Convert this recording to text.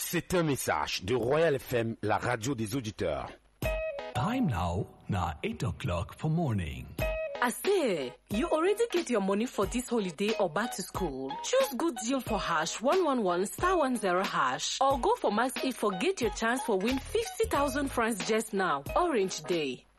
C'est un message de Royal FM, la radio des auditeurs. Time now, 8 o'clock for morning. I say, you already get your money for this holiday or back to school? Choose good deal for #111*10# or go for Max E for get your chance for win 50,000 francs just now. Orange Day.